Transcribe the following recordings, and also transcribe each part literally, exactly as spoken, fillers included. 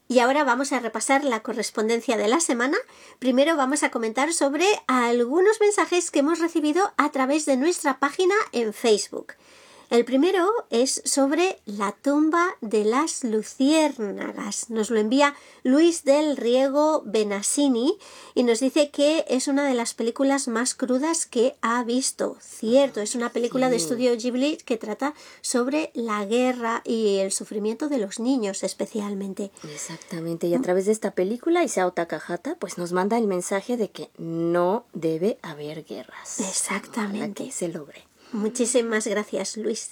Y ahora vamos a repasar la correspondencia de la semana. Primero vamos a comentar sobre algunos mensajes que hemos recibido a través de nuestra página en Facebook. El primero es sobre la tumba de las luciérnagas. Nos lo envía Luis del Riego Benassini y nos dice que es una de las películas más crudas que ha visto. Cierto, es una película sí. de estudio Ghibli que trata sobre la guerra y el sufrimiento de los niños especialmente. Exactamente, y a través de esta película Isao Takahata pues nos manda el mensaje de que no debe haber guerras. Exactamente. Para que se logre. Muchísimas gracias, Luis.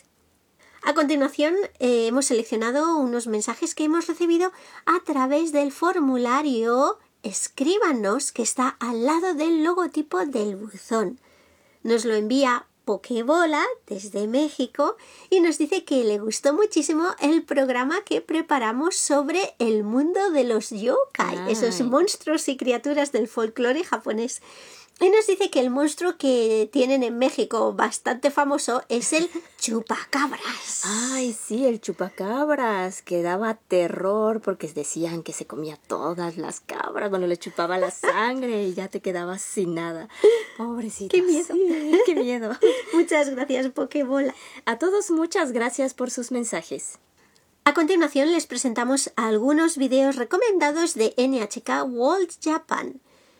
A continuación, eh, hemos seleccionado unos mensajes que hemos recibido a través del formulario Escríbanos, que está al lado del logotipo del buzón. Nos lo envía Pokebola desde México y nos dice que le gustó muchísimo el programa que preparamos sobre el mundo de los yokai, Ay. esos monstruos y criaturas del folclore japonés. Y nos dice que el monstruo que tienen en México bastante famoso es el chupacabras. Ay, sí, el chupacabras, que daba terror porque decían que se comía todas las cabras, bueno, le chupaba la sangre y ya te quedabas sin nada. Pobrecita. ¡Qué miedo! Sí, ¡qué miedo! Muchas gracias, Pokebola. A todos muchas gracias por sus mensajes. A continuación les presentamos algunos videos recomendados de N H K World Japan.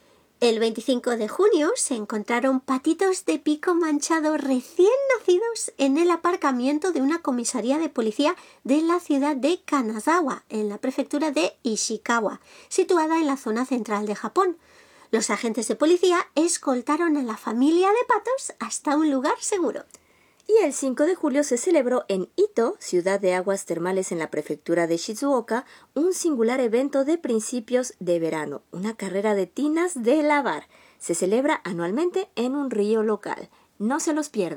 El veinticinco de junio se encontraron patitos de pico manchado recién nacidos en el aparcamiento de una comisaría de policía de la ciudad de Kanazawa, en la prefectura de Ishikawa, situada en la zona central de Japón. Los agentes de policía escoltaron a la familia de patos hasta un lugar seguro. Y el cinco de julio se celebró en Ito, ciudad de aguas termales en la prefectura de Shizuoka, un singular evento de principios de verano, una carrera de tinas de lavar. Se celebra anualmente en un río local. No se los pierdan.